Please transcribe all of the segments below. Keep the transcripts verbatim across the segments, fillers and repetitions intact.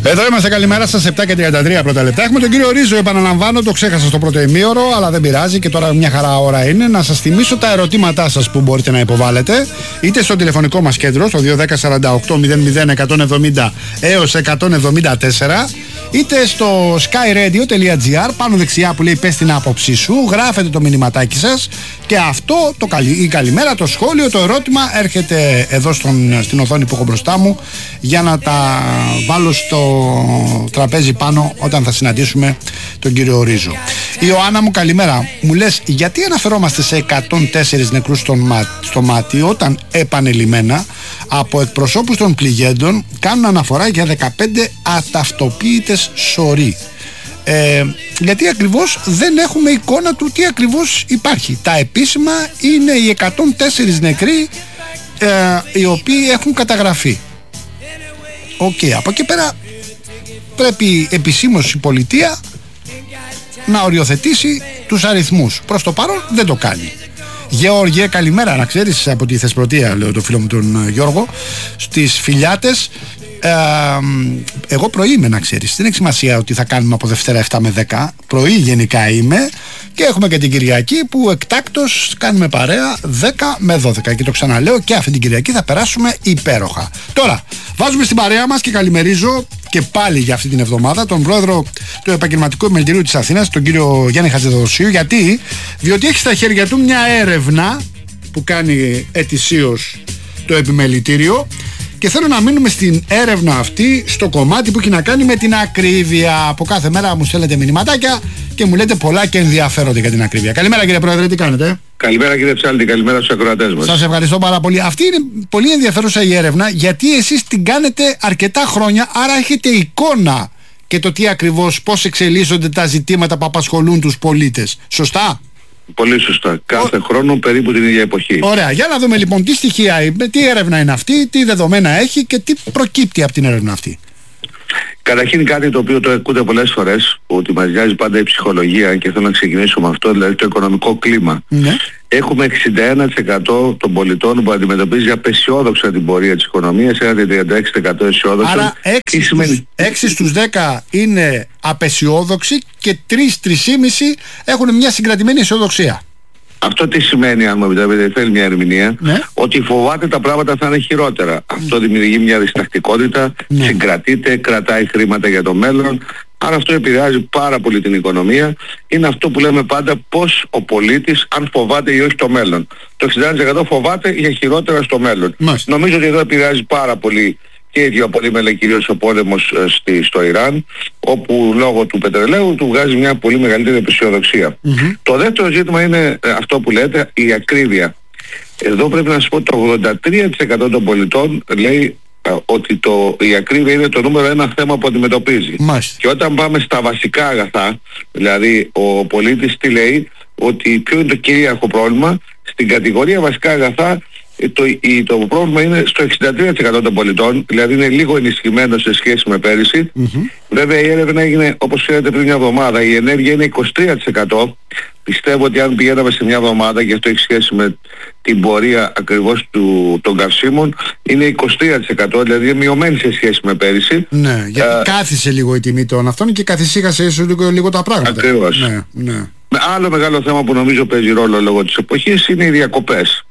Εδώ είμαστε, καλημέρα σας, επτά και τριάντα τρία πρώτα λεπτά. Έχουμε τον κύριο Ρίζο, επαναλαμβάνω, το ξέχασα στο πρώτο ημίωρο, αλλά δεν πειράζει και τώρα μια χαρά ώρα είναι. Να σας θυμίσω τα ερωτήματά σας που μπορείτε να υποβάλλετε, είτε στο τηλεφωνικό μας κέντρο, στο δύο ένα μηδέν σαράντα οκτώ μηδέν μηδέν εκατόν εβδομήντα έως εκατόν εβδομήντα τέσσερα, είτε στο skyradio.gr, πάνω δεξιά που λέει πες την άποψή σου, γράφετε το μηνυματάκι σας και αυτό, το καλη, η καλημέρα, το σχόλιο, το ερώτημα έρχεται εδώ στον, στην οθόνη που έχω μπροστά μου για να τα βάλω στο τραπέζι πάνω όταν θα συναντήσουμε τον κύριο Ρίζο. Η Ιωάννα μου, καλημέρα. Μου λες, γιατί αναφερόμαστε σε εκατόν τέσσερις νεκρούς στο, μά, στο μάτι όταν επανελειμμένα από εκπροσώπους των πληγέντων κάνουν αναφορά για δεκαπέντε αταυτοποίητες σωροί? Ε, γιατί ακριβώς δεν έχουμε εικόνα του τι ακριβώς υπάρχει. Τα επίσημα είναι οι εκατόν τέσσερις νεκροί ε, οι οποίοι έχουν καταγραφεί. Οκ, okay, από εκεί πέρα πρέπει επισήμως η πολιτεία να οριοθετήσει τους αριθμούς. Προς το παρόν δεν το κάνει. Γεώργιε, καλημέρα, να ξέρεις, από τη Θεσπρωτεία, λέω το φίλο μου τον Γιώργο, στις Φιλιάτες. Ε, εγώ πρωί είμαι, να ξέρεις, δεν έχει σημασία ότι θα κάνουμε από Δευτέρα επτά με δέκα, πρωί γενικά είμαι, και έχουμε και την Κυριακή που εκτάκτως κάνουμε παρέα δέκα με δώδεκα, και το ξαναλέω, και αυτή την Κυριακή θα περάσουμε υπέροχα. Τώρα βάζουμε στην παρέα μας και καλημερίζω και πάλι για αυτή την εβδομάδα τον πρόεδρο του Επαγγελματικού Επιμελητηρίου της Αθήνας, τον κύριο Γιάννη Χατζηδοσίου. Γιατί? Διότι έχει στα χέρια του μια έρευνα που κάνει ετησίως το Επιμελητήριο, και θέλω να μείνουμε στην έρευνα αυτή, στο κομμάτι που έχει να κάνει με την ακρίβεια. Από κάθε μέρα μου στέλνετε μηνυματάκια και μου λέτε πολλά και ενδιαφέρονται για την ακρίβεια. Καλημέρα κύριε Πρόεδρε, τι κάνετε? Καλημέρα κύριε Ψάλτη, καλημέρα στους ακροατές μας. Σας ευχαριστώ πάρα πολύ. Αυτή είναι πολύ ενδιαφέρουσα η έρευνα, γιατί εσείς την κάνετε αρκετά χρόνια, άρα έχετε εικόνα και το τι ακριβώς, πώς εξελίσσονται τα ζητήματα που απασχολούν τους πολίτες. Σωστά? Πολύ σωστά. Κάθε Ο... χρόνο περίπου την ίδια εποχή. Ωραία. Για να δούμε λοιπόν τι στοιχεία, τι έρευνα είναι αυτή, τι δεδομένα έχει και τι προκύπτει από την έρευνα αυτή. Καταρχήν κάτι το οποίο το ακούτε πολλές φορές, ότι μας νοιάζει πάντα η ψυχολογία, και θέλω να ξεκινήσω με αυτό, δηλαδή το οικονομικό κλίμα. Ναι. Έχουμε εξήντα ένα τοις εκατό των πολιτών που αντιμετωπίζει απεσιόδοξα την πορεία της οικονομίας, ένα τριάντα έξι τοις εκατό αισιόδοξο. Άρα έξι, σημαίνει... έξι στους δέκα είναι απεσιόδοξοι και τρεις με τρία κόμμα πέντε έχουν μια συγκρατημένη αισιοδοξία. Αυτό τι σημαίνει, αν μου επιτρέπετε, θέλει μια ερμηνεία, ναι. Ότι φοβάται τα πράγματα θα είναι χειρότερα. Mm. Αυτό δημιουργεί μια διστακτικότητα, ναι. Συγκρατείται, κρατάει χρήματα για το μέλλον. Άρα αυτό επηρεάζει πάρα πολύ την οικονομία. Είναι αυτό που λέμε πάντα, πώς ο πολίτης, αν φοβάται ή όχι το μέλλον. Το εξήντα ένα τοις εκατό φοβάται για χειρότερα στο μέλλον. Mm. Νομίζω ότι εδώ επηρεάζει πάρα πολύ και η γεωπολίμελα, κυρίως ο πόλεμος ε, στη, στο Ιράν, όπου λόγω του πετρελαίου του βγάζει μια πολύ μεγαλύτερη απεσιοδοξία. Mm-hmm. Το δεύτερο ζήτημα είναι ε, αυτό που λέτε, η ακρίβεια. Εδώ πρέπει να σας πω το ογδόντα τρία τοις εκατό των πολιτών λέει ε, ότι το, η ακρίβεια είναι το νούμερο ένα θέμα που αντιμετωπίζει. Mm-hmm. Και όταν πάμε στα βασικά αγαθά, δηλαδή ο πολίτης τι λέει, ότι ποιο είναι το κυρίαρχο πρόβλημα, στην κατηγορία βασικά αγαθά, Το, το πρόβλημα είναι στο εξήντα τρία τοις εκατό των πολιτών, δηλαδή είναι λίγο ενισχυμένο σε σχέση με πέρυσι. Mm-hmm. Βέβαια η έρευνα έγινε, όπως ξέρετε, πριν μια εβδομάδα. Η ενέργεια είναι είκοσι τρία τοις εκατό. Πιστεύω ότι αν πηγαίναμε σε μια εβδομάδα, και αυτό έχει σχέση με την πορεία ακριβώς του, των καυσίμων, είναι είκοσι τρία τοις εκατό, δηλαδή είναι μειωμένη σε σχέση με πέρυσι. Ναι, γιατί uh, κάθισε λίγο η τιμή των αυτών και καθησύχασε ίσως λίγο, λίγο τα πράγματα. Ακριβώς. Ναι, ναι. Άλλο μεγάλο θέμα που νομίζω παίζει ρόλο λόγω της εποχής είναι οι διακοπές.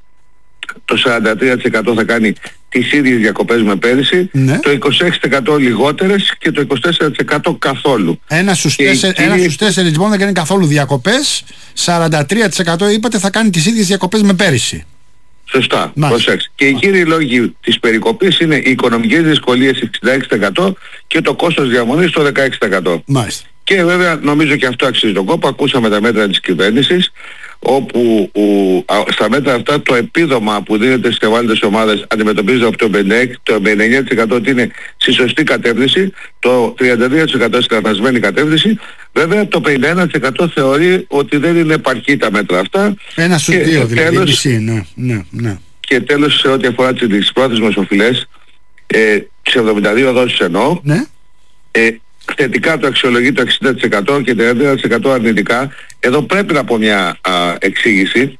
Το σαράντα τρία τοις εκατό θα κάνει τις ίδιες διακοπές με πέρυσι, ναι. Το είκοσι έξι τοις εκατό λιγότερες και το είκοσι τέσσερα τοις εκατό καθόλου. Ένα στους τέσσερις κύριοι... λοιπόν δεν κάνει καθόλου διακοπές, σαράντα τρία τοις εκατό είπατε θα κάνει τις ίδιες διακοπές με πέρυσι. Σωστά, προσέξτε. Και οι κύριοι λόγοι της περικοπής είναι οι οικονομικές δυσκολίες εξήντα έξι τοις εκατό και το κόστος διαμονής το δεκαέξι τοις εκατό. Μάλιστα. Και βέβαια νομίζω και αυτό αξίζει τον κόπο. Ακούσαμε τα μέτρα της κυβέρνησης, όπου ου, α, στα μέτρα αυτά το επίδομα που δίνεται στις ευάλωτες ομάδες αντιμετωπίζεται από το πενήντα έξι, το πενήντα εννέα τοις εκατό ότι είναι στη σωστή κατεύθυνση, το τριάντα δύο τοις εκατό στην λανθασμένη κατεύθυνση. Βέβαια το πενήντα ένα τοις εκατό θεωρεί ότι δεν είναι επαρκή τα μέτρα αυτά. Ένα σου δύο δηλαδή. Τέλος, ναι, ναι, ναι. Και τέλος, σε ό,τι αφορά τις πρόθεσμες οφειλές, ε, τις εβδομήντα δύο δόσεις εννοώ, ναι. ε, θετικά το αξιολογεί το εξήντα τοις εκατό και τριάντα τοις εκατό αρνητικά. Εδώ πρέπει να πω μια α, εξήγηση,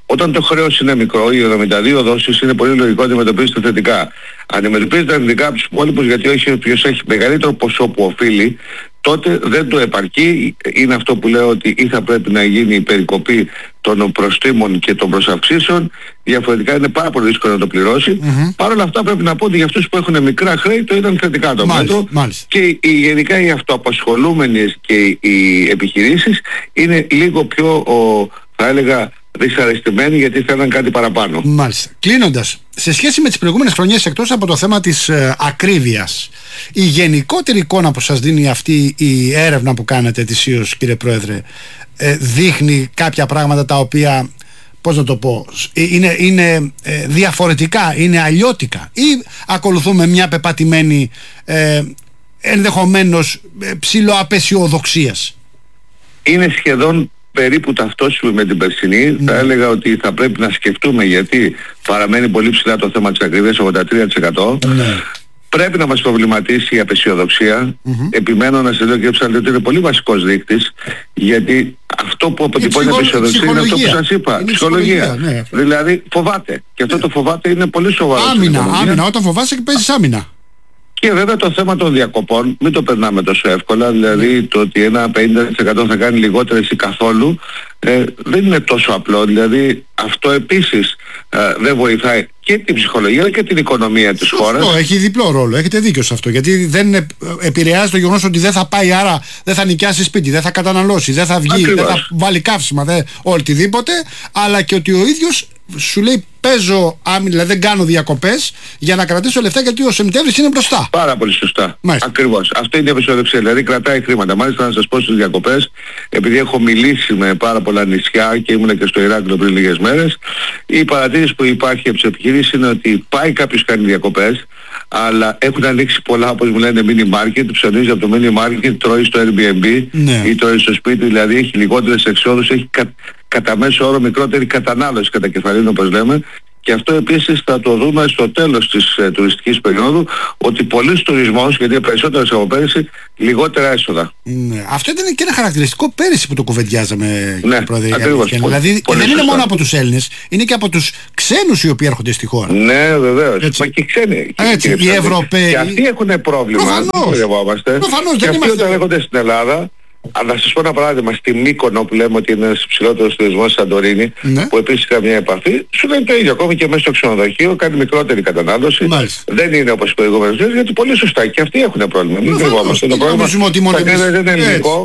Όταν το χρέος είναι μικρό, οι εβδομήντα δύο δόσεις είναι πολύ λογικό να αντιμετωπίζετε θετικά. Αντιμετωπίζετε αρνητικά από τους υπόλοιπους, γιατί όχι όποιος έχει μεγαλύτερο ποσό που οφείλει, τότε δεν το επαρκεί. Είναι αυτό που λέω, ότι ή θα πρέπει να γίνει η περικοπή των προστήμων και των προσαυξήσεων, διαφορετικά είναι πάρα πολύ δύσκολο να το πληρώσει. Mm-hmm. Παρ' όλα αυτά πρέπει να πω ότι για αυτούς που έχουν μικρά χρέη το ήταν θετικά το μάλιστα, μέτρο. μάλιστα. Και οι, γενικά οι αυτοαπασχολούμενοι και οι επιχειρήσεις είναι λίγο πιο, ο, θα έλεγα, δυσαρεστημένοι, γιατί θέλουν κάτι παραπάνω. Μάλιστα. Κλείνοντας, σε σχέση με τις προηγούμενες χρονιές, εκτός από το θέμα της ε, ακρίβειας, η γενικότερη εικόνα που σας δίνει αυτή η έρευνα που κάνετε ετησίως, κύριε Πρόεδρε, ε, δείχνει κάποια πράγματα τα οποία, πώς να το πω, είναι, είναι ε, διαφορετικά, είναι αλλιώτικα, ή ακολουθούμε μια πεπατημένη ε, ενδεχομένως ε, ψιλοαπεσιοδοξίας? Είναι σχεδόν περίπου ταυτόσιμη με την περσινή. Mm. Θα έλεγα ότι θα πρέπει να σκεφτούμε, γιατί παραμένει πολύ ψηλά το θέμα της ακρίβειας, ογδόντα τρία τοις εκατό. Mm. Πρέπει να μας προβληματίσει η απεσιοδοξία. Mm-hmm. Επιμένω να σας λέω, κύριε Ψαλτή, ότι είναι πολύ βασικός δείκτης, γιατί αυτό που αποτυπώνει η απεσιοδοξία είναι αυτό που σας είπα. Είναι ψυχολογία. ψυχολογία. Ναι. Δηλαδή φοβάται. Και αυτό ναι. το φοβάται είναι πολύ σοβαρό. Άμυνα, άμυνα. Όταν φοβάσαι και παίζεις άμυνα. Και βέβαια το θέμα των διακοπών μην το περνάμε τόσο εύκολα, δηλαδή το ότι ένα πενήντα τοις εκατό θα κάνει λιγότερες ή καθόλου ε, δεν είναι τόσο απλό, δηλαδή αυτό επίσης ε, δεν βοηθάει και την ψυχολογία και την οικονομία της χώρας. Αυτό έχει διπλό ρόλο, έχετε δίκιο σε αυτό, γιατί δεν επηρεάζει το γεγονός ότι δεν θα πάει, άρα δεν θα νοικιάσει σπίτι, δεν θα καταναλώσει, δεν θα βγει, Ακριβώς. δεν θα βάλει καύσιμα, δεν, οτιδήποτε, αλλά και ότι ο ίδιος σου λέει παίζω άμυνα, δηλαδή δεν κάνω διακοπές για να κρατήσω λεφτά, γιατί ο Σεπτέμβρης είναι μπροστά. Πάρα πολύ σωστά. Μάλιστα. Ακριβώς. Αυτό είναι η απεσιοδοξία. Δηλαδή κρατάει χρήματα. Μάλιστα να σας πω στις διακοπές, επειδή έχω μιλήσει με πάρα πολλά νησιά και ήμουν και στο Ηράκλειο πριν λίγες μέρες, η παρατήρηση που υπάρχει από τις επιχειρήσεις είναι ότι πάει κάποιος κάνει διακοπές, αλλά έχουν ανοίξει πολλά, όπως μου λένε, mini market, ψωνίζει από το mini market, τρώει στο Airbnb ναι. ή τρώει στο σπίτι, δηλαδή έχει λιγότερες εξόδους, έχει κα, κατά μέσο όρο μικρότερη κατανάλωση κατά κεφαλήν, όπως λέμε. Και αυτό επίσης θα το δούμε στο τέλος της ε, τουριστικής περίοδου, ότι πολλής τουρισμός, γιατί είναι περισσότερος από πέρυσι, λιγότερα έσοδα. Ναι. Αυτό ήταν και ένα χαρακτηριστικό πέρυσι που το κουβεντιάζαμε, ναι, Πρόεδρε. Ακριβώς. Δηλαδή πολύ δεν σωστά. είναι μόνο από τους Έλληνες, είναι και από τους ξένους οι οποίοι έρχονται στη χώρα. Ναι, βεβαίως. Μα και οι ξένοι. Έτσι, οι Ευρωπαίοι. Και αυτοί έχουν πρόβλημα. Προφανώς. Προφανώς. Και αυτοί όταν έρχονται στην Ελλάδα, να σας πω ένα παράδειγμα, στη Μύκονο που λέμε ότι είναι ένας ψηλότερος τουρισμός στη Σαντορίνη, ναι. που επίσης είχα μια επαφή, σου λένε το ίδιο, ακόμη και μέσα στο ξενοδοχείο κάνει μικρότερη κατανάλωση. Μάλιστα. Δεν είναι όπως οι προηγούμενες ζωές, γιατί πολύ σωστά και αυτοί έχουν πρόβλημα. Μην κρυβόμαστε. Το πρόβλημα δεν είναι ελληνικό.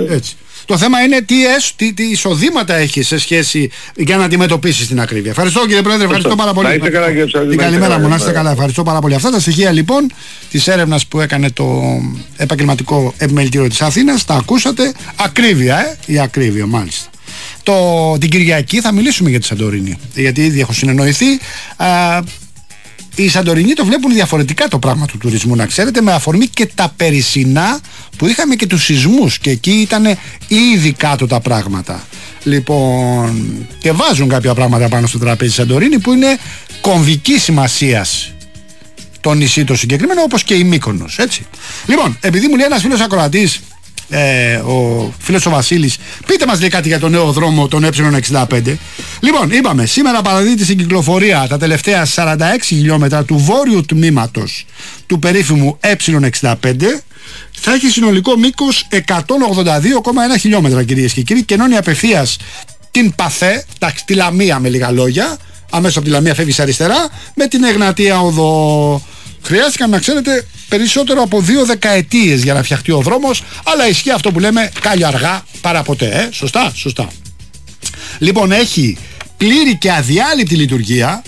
Το θέμα είναι τι, εσ, τι, τι εισοδήματα έχει σε σχέση για να αντιμετωπίσει την ακρίβεια. Ευχαριστώ, κύριε Πρόεδρε, ευχαριστώ πάρα πολύ. Να είστε καλά, κύριε Ψαλτή. Την καλημέρα μου, να είστε καλά. Ευχαριστώ πάρα πολύ. Αυτά τα στοιχεία λοιπόν της έρευνας που έκανε το Επαγγελματικό Επιμελητήριο της Αθήνας, τα ακούσατε. Ακρίβεια, ε, η ακρίβεια μάλιστα. Το, την Κυριακή θα μιλήσουμε για τη Σαντορίνη, γιατί ήδη έχω συνεννοηθεί. Α, οι Σαντορινοί το βλέπουν διαφορετικά το πράγμα του τουρισμού, να ξέρετε, με αφορμή και τα περισσινά που είχαμε και τους σεισμούς, και εκεί ήταν ήδη κάτω τα πράγματα. Λοιπόν, και βάζουν κάποια πράγματα πάνω στο τραπέζι Σαντορίνη που είναι κομβική σημασίας το νησί το συγκεκριμένο, όπως και η Μύκονος, έτσι. Λοιπόν, επειδή μου λέει ένας φίλος ακροατής, Ε, ο φίλος ο Βασίλης, πείτε μας λέει κάτι για τον νέο δρόμο, τον Ε εξήντα πέντε. Λοιπόν, είπαμε, σήμερα παραδίδεται στην κυκλοφορία τα τελευταία σαράντα έξι χιλιόμετρα του βόρειου τμήματος του περίφημου Ε εξήντα πέντε. Θα έχει συνολικό μήκος εκατόν ογδόντα δύο κόμμα ένα χιλιόμετρα, κυρίες και κύριοι, και ενώνει απευθείας την Παθέ, τη Λαμία με λίγα λόγια, αμέσως από τη Λαμία φεύγεις αριστερά, με την Εγνατία Οδό. Χρειάστηκαν, να ξέρετε, περισσότερο από δύο δεκαετίες για να φτιαχτεί ο δρόμος, αλλά ισχύει αυτό που λέμε κάλλιο αργά παρά ποτέ, ε? Σωστά, σωστά. Λοιπόν, έχει πλήρη και αδιάλειπτη λειτουργία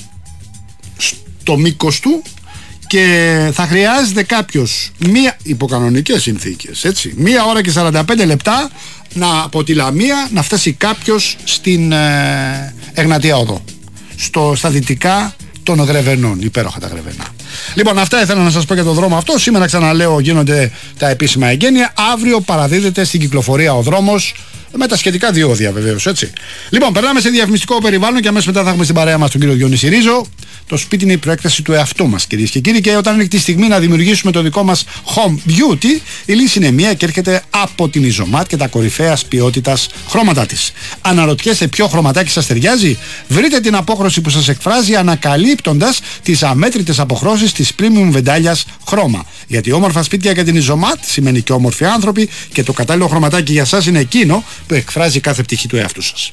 στο μήκος του και θα χρειάζεται κάποιος μία, υπό κανονικές συνθήκες, έτσι, μία ώρα και σαράντα πέντε λεπτά να, από τη Λαμία να φτάσει κάποιος στην ε, Εγνατία Οδό, στο, στα δυτικά των Γρεβενών, υπέροχα τα Γρεβενά. Λοιπόν, αυτά ήθελα να σας πω για τον δρόμο αυτό. Σήμερα, ξαναλέω, γίνονται τα επίσημα εγγένεια. Αύριο παραδίδεται στην κυκλοφορία ο δρόμος με τα σχετικά διόδια, βεβαίως, έτσι. Λοιπόν, περνάμε σε διαφημιστικό περιβάλλον και αμέσως μετά θα έχουμε στην παρέα μας τον κύριο Διονύση Ρίζο. Το σπίτι είναι η προέκταση του εαυτού μας, κυρίες και κύριοι, και όταν είναι τη στιγμή να δημιουργήσουμε το δικό μας home beauty, η λύση είναι μία και έρχεται από την Ιζωμάτ και τα κορυφαίας ποιότητας χρώματά της. Αναρωτιέστε ποιο χρωματάκι σας ταιριάζει? Βρείτε την απόχρωση που σας εκφράζει ανακαλύπτοντας τις αμέτρητες αποχρώσεις της premium βεντάλιας χρώμα. Γιατί όμορφα σπίτια για την Ιζωμάτ σημαίνει και όμορφοι άνθρωποι, και το κατάλληλο χρωματάκι για σας είναι εκείνο που εκφράζει κάθε πτυχή του εαυτού σας.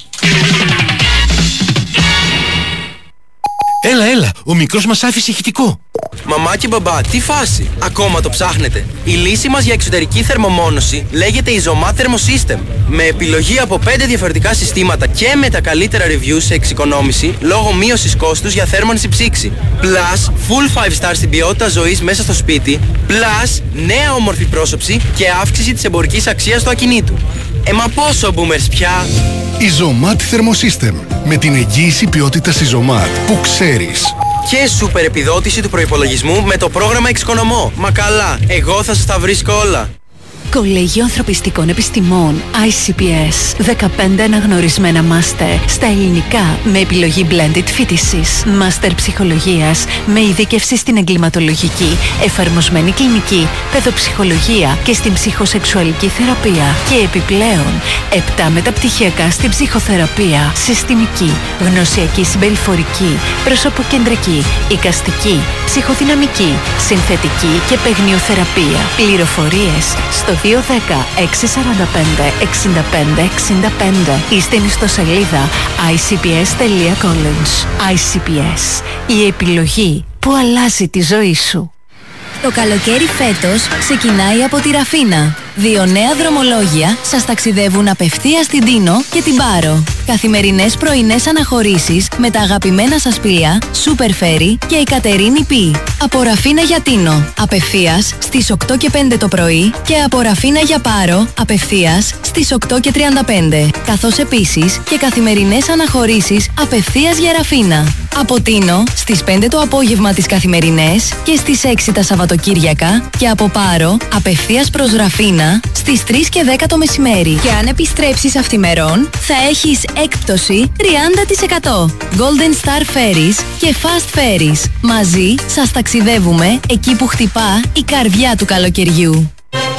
Έλα, έλα, ο μικρός μας άφησε ηχητικό. Μαμά και μπαμπά, τι φάση? Ακόμα το ψάχνετε? Η λύση μας για εξωτερική θερμομόνωση λέγεται Izomat Thermosystem. Με επιλογή από πέντε διαφορετικά συστήματα και με τα καλύτερα reviews σε εξοικονόμηση λόγω μείωσης κόστους για θέρμανση ψήξη. Plus, full five star στην ποιότητα ζωής μέσα στο σπίτι. Plus, νέα όμορφη πρόσωψη και αύξηση της εμπορικής αξίας του ακινήτου. Ε, μα πόσο boomers πια? Izomat Thermosystem. Με την εγγύηση ποιότητας Izomat που ξέρεις. Και σούπερ επιδότηση του προϋπολογισμού με το πρόγραμμα Εξοικονομώ. Μα καλά, εγώ θα σας τα βρίσκω όλα. Κολέγιο Ανθρωπιστικών Επιστημών άι σι πι ες. δεκαπέντε αναγνωρισμένα μάστερ στα ελληνικά με επιλογή blended φοιτησης. Μάστερ ψυχολογίας με ειδίκευση στην εγκληματολογική, εφαρμοσμένη κλινική, παιδοψυχολογία και στην ψυχοσεξουαλική θεραπεία. Και επιπλέον, επτά μεταπτυχιακά στην ψυχοθεραπεία, συστημική, γνωσιακή συμπεριφορική, προσωποκεντρική, εικαστική, ψυχοδυναμική, συνθετική και παιγνιοθεραπεία. Πληροφορίες στο δύο ένα μηδέν έξι τέσσερα πέντε εξήντα πέντε εξήντα πέντε ή στην ιστοσελίδα άι σι πι ες τελεία college. άι σι πι ες, η επιλογή που αλλάζει τη ζωή σου. Το καλοκαίρι φέτος ξεκινάει από τη Ραφίνα. Δύο νέα δρομολόγια σας ταξιδεύουν απευθείας στην Τίνο και την Πάρο. Καθημερινές πρωινές αναχωρήσεις με τα αγαπημένα σας πλοία Super Ferry και η Κατερίνη Πι. Από Ραφίνα για Τίνο, απευθείας στις οκτώ και πέντε το πρωί, και από Ραφίνα για Πάρο, απευθείας στις οκτώ και τριάντα πέντε. Καθώς επίσης και καθημερινές αναχωρήσεις απευθείας για Ραφίνα. Από Τίνο στις πέντε το απόγευμα τις καθημερινές και στις έξι τα Σαββατοκύριακα, και από Πάρο απευθείας προς Ραφίνα στις τρεις και δέκα το μεσημέρι. Και αν επιστρέψεις αυθημερών, θα έχεις έκπτωση τριάντα τοις εκατό. Golden Star Ferries και Fast Ferries. Μαζί σας ταξιδεύουμε εκεί που χτυπά η καρδιά του καλοκαιριού.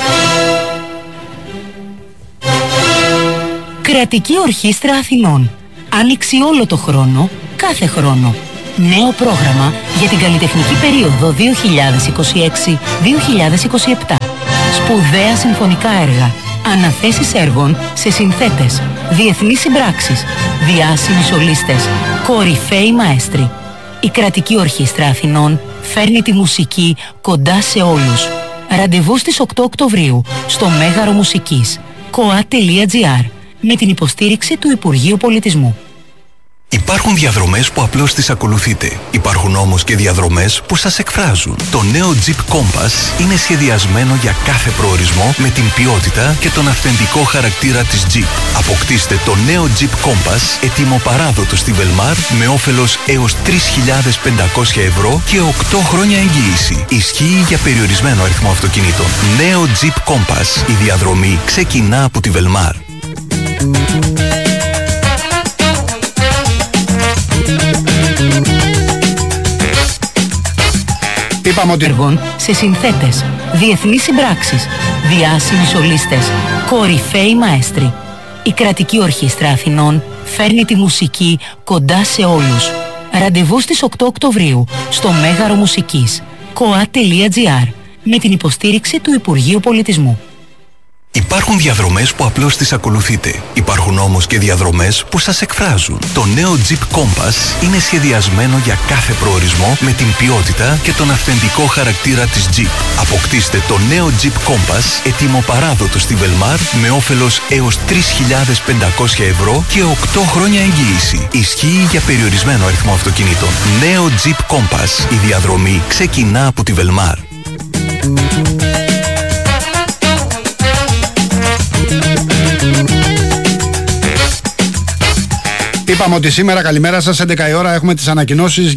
Κρατική Ορχήστρα Αθηνών. Άνοιξη όλο το χρόνο, κάθε χρόνο. Νέο πρόγραμμα για την καλλιτεχνική περίοδο δύο χιλιάδες είκοσι έξι δύο χιλιάδες είκοσι επτά. Σπουδαία συμφωνικά έργα, αναθέσεις έργων σε συνθέτες, διεθνείς συμπράξεις, διάσημοι σολίστες, κορυφαίοι μαέστροι. Η Κρατική Ορχήστρα Αθηνών φέρνει τη μουσική κοντά σε όλους. Ραντεβού στις οκτώ Οκτωβρίου στο Μέγαρο Μουσικής, κοα τελεία τζι άρ, με την υποστήριξη του Υπουργείου Πολιτισμού. Υπάρχουν διαδρομές που απλώς τις ακολουθείτε. Υπάρχουν όμως και διαδρομές που σας εκφράζουν. Το νέο Jeep Compass είναι σχεδιασμένο για κάθε προορισμό με την ποιότητα και τον αυθεντικό χαρακτήρα της Jeep. Αποκτήστε το νέο Jeep Compass έτοιμο παράδοτο στη Velmar με όφελος έως τρεις χιλιάδες πεντακόσια ευρώ και οκτώ χρόνια εγγύηση. Ισχύει για περιορισμένο αριθμό αυτοκινήτων. Νέο Jeep Compass. Η διαδρομή ξεκινά από τη Velmar. Είπαμε ότι... έργων σε συνθέτες, διεθνείς συμπράξεις, διάσημοι σολίστες, κορυφαίοι μαέστροι. Η Κρατική Ορχήστρα Αθηνών φέρνει τη μουσική κοντά σε όλους. Ραντεβού στις οκτώ Οκτωβρίου στο Μέγαρο Μουσικής, κοα τελεία τζι άρ, με την υποστήριξη του Υπουργείου Πολιτισμού. Υπάρχουν διαδρομές που απλώς τις ακολουθείτε. Υπάρχουν όμως και διαδρομές που σας εκφράζουν. Το νέο Jeep Compass είναι σχεδιασμένο για κάθε προορισμό με την ποιότητα και τον αυθεντικό χαρακτήρα της Jeep. Αποκτήστε το νέο Jeep Compass έτοιμο παράδοτο στη Velmar με όφελος έως τρεις χιλιάδες πεντακόσια ευρώ και οκτώ χρόνια εγγύηση. Ισχύει για περιορισμένο αριθμό αυτοκινήτων. Νέο Jeep Compass. Η διαδρομή ξεκινά από τη Velmar. Είπαμε ότι σήμερα, καλημέρα σας, έντεκα η ώρα, έχουμε τις ανακοινώσεις